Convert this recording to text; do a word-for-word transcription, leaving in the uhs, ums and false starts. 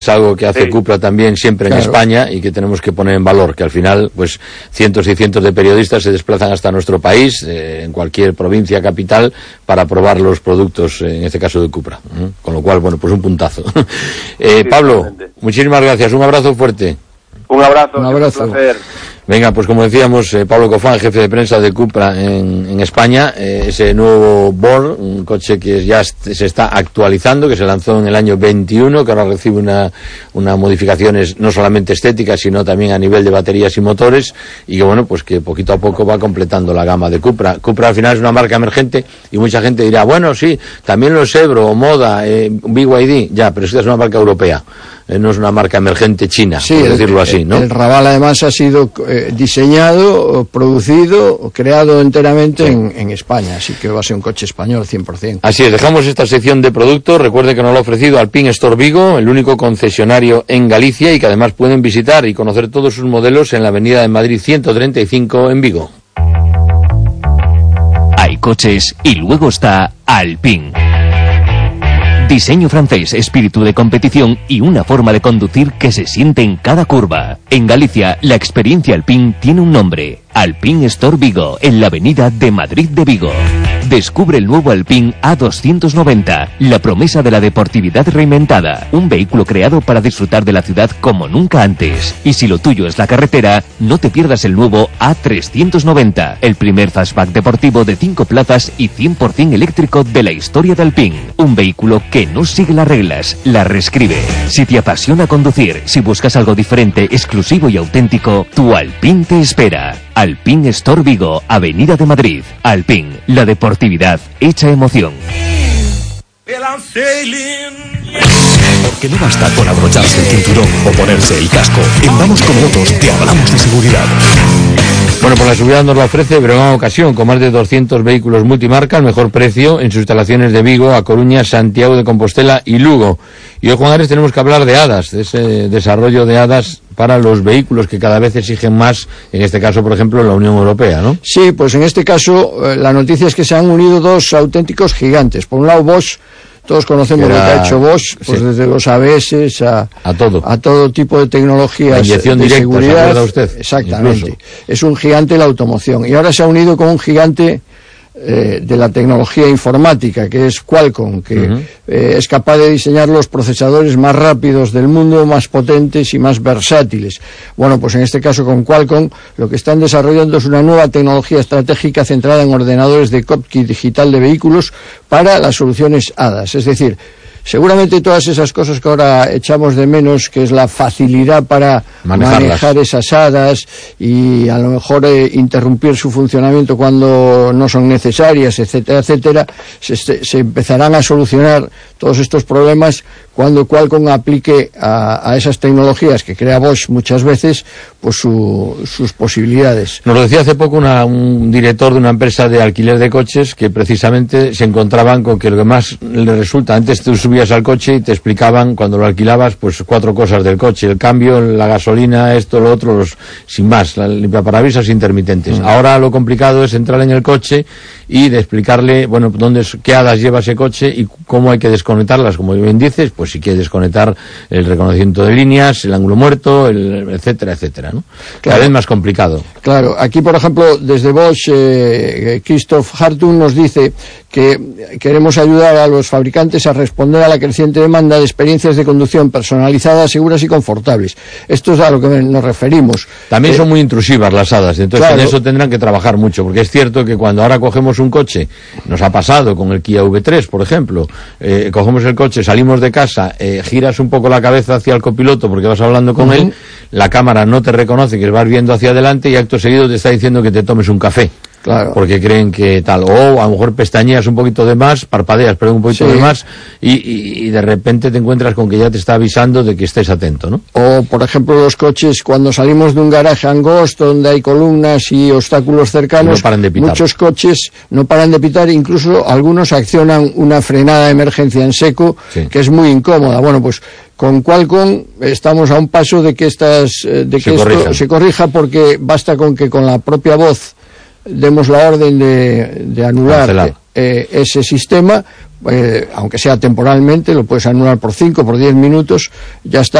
Es algo que hace Sí. Cupra también siempre en Claro. España y que tenemos que poner en valor, que al final pues cientos y cientos de periodistas se desplazan hasta nuestro país, eh, en cualquier provincia, capital, para probar los productos, eh, en este caso de Cupra. ¿eh? Con lo cual, bueno, pues un puntazo. eh, Sí, Pablo, totalmente. muchísimas gracias, un abrazo fuerte. Un abrazo, Un siempre abrazo. un placer. Venga, pues como decíamos, eh, Pablo Cofán, jefe de prensa de Cupra en, en España, eh, ese nuevo Born, un coche que ya est- se está actualizando, que se lanzó en el año veintiuno, que ahora recibe una, una modificaciones no solamente estéticas, sino también a nivel de baterías y motores, y que bueno, pues que poquito a poco va completando la gama de Cupra. Cupra al final es una marca emergente y mucha gente dirá, bueno, sí, también los Ebro, o Moda, eh, B Y D, ya, pero esta es una marca europea, eh, no es una marca emergente china, Sí, por el- decirlo así, ¿no? El Raval además ha sido eh, diseñado, producido, creado enteramente Sí. en, en España, así que va a ser un coche español cien por ciento. Así es, dejamos esta sección de productos. Recuerde que nos lo ha ofrecido Alpine Store Vigo, el único concesionario en Galicia, y que además pueden visitar y conocer todos sus modelos en la avenida de Madrid ciento treinta y cinco en Vigo. Hay coches y luego está Alpine. Diseño francés, espíritu de competición y una forma de conducir que se siente en cada curva. En Galicia, la experiencia Alpine tiene un nombre: Alpine Store Vigo, en la avenida de Madrid de Vigo. Descubre el nuevo Alpine A doscientos noventa, la promesa de la deportividad reinventada. Un vehículo creado para disfrutar de la ciudad como nunca antes. Y si lo tuyo es la carretera, no te pierdas el nuevo A trescientos noventa, el primer fastback deportivo de cinco plazas y cien por ciento eléctrico de la historia de Alpine. Un vehículo que no sigue las reglas, las reescribe. Si te apasiona conducir, si buscas algo diferente, exclusivo y auténtico, tu Alpine te espera. Alpine Store Vigo, Avenida de Madrid. Alpine, la deportividad hecha emoción. Porque no basta con abrocharse el cinturón o ponerse el casco. En Vamos con Motos te hablamos de seguridad. Bueno, pues la seguridad nos la ofrece Breogán Ocasión, con más de doscientos vehículos multimarca, al mejor precio, en sus instalaciones de Vigo, A Coruña, Santiago de Compostela y Lugo. Y hoy, Juan Ares, tenemos que hablar de hadas, de ese desarrollo de hadas para los vehículos que cada vez exigen más, en este caso, por ejemplo, la Unión Europea, ¿no? Sí, pues en este caso eh, la noticia es que se han unido dos auténticos gigantes. Por un lado, Bosch. Todos conocemos Era- lo que ha hecho Bosch, pues sí. desde los A B S a, A todo. a todo tipo de tecnologías La inyección de directa, ¿se seguridad. acuerda usted? Exactamente. Incluso. Es un gigante de la automoción. Y ahora se ha unido con un gigante eh, de la tecnología informática, que es Qualcomm, que Ujú. eh, es capaz de diseñar los procesadores más rápidos del mundo, más potentes y más versátiles. Bueno, pues en este caso con Qualcomm lo que están desarrollando es una nueva tecnología estratégica centrada en ordenadores de cockpit digital de vehículos para las soluciones hadas. Es decir, seguramente todas esas cosas que ahora echamos de menos, que es la facilidad para Manejarlas. manejar esas hadas y a lo mejor eh, interrumpir su funcionamiento cuando no son necesarias, etcétera, etcétera, se, se- se empezarán a solucionar todos estos problemas cuando Qualcomm aplique a, a esas tecnologías que crea Bosch muchas veces, pues su- sus posibilidades. Nos lo decía hace poco una- un director de una empresa de alquiler de coches que precisamente se encontraban con que lo que más le resulta, antes tú subías al coche y te explicaban cuando lo alquilabas pues cuatro cosas del coche: el cambio, la gasolina, esto, lo otro, los, sin más, la limpiaparabrisas intermitentes. Mm. Ahora lo complicado es entrar en el coche y de explicarle, bueno, dónde, es- qué hadas lleva ese coche y cómo hay que desconectarlas, como bien dices, pues si quieres desconectar el reconocimiento de líneas, el ángulo muerto, el, etcétera, etcétera, ¿no? Cada Claro. vez más complicado. Claro, aquí por ejemplo desde Bosch, eh, Christoph Hartung nos dice que queremos ayudar a los fabricantes a responder a la creciente demanda de experiencias de conducción personalizadas, seguras y confortables. Esto es a lo que nos referimos. También Eh, son muy intrusivas las hadas, entonces claro. en eso tendrán que trabajar mucho, porque es cierto que cuando ahora cogemos un coche, nos ha pasado con el Kia V tres, por ejemplo, eh, cogemos el coche, salimos de casa, eh, giras un poco la cabeza hacia el copiloto porque vas hablando con Ujú. él, la cámara no te reconoce que vas viendo hacia adelante y acto seguido te está diciendo que te tomes un café. Claro. Porque creen que tal, o a lo mejor pestañeas un poquito de más, parpadeas, perdón, un poquito Sí. de más, y, y, y de repente te encuentras con que ya te está avisando de que estés atento, ¿no? O, por ejemplo, los coches, cuando salimos de un garaje angosto, donde hay columnas y obstáculos cercanos, No paran de pitar. muchos coches no paran de pitar, incluso algunos accionan una frenada de emergencia en seco, Sí. que es muy incómoda. Bueno, pues con Qualcomm estamos a un paso de que, estas, eh, de Se que esto corrijan. se corrija, porque basta con que con la propia voz demos la orden de, de anular Cancelar. eh, ese sistema, eh, aunque sea temporalmente, lo puedes anular por cinco, por diez minutos, ya está.